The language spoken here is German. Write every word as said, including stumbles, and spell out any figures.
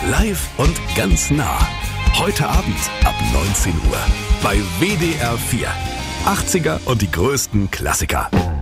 Live und ganz nah. Heute Abend ab neunzehn Uhr bei W D R vier. achtziger und die größten Klassiker.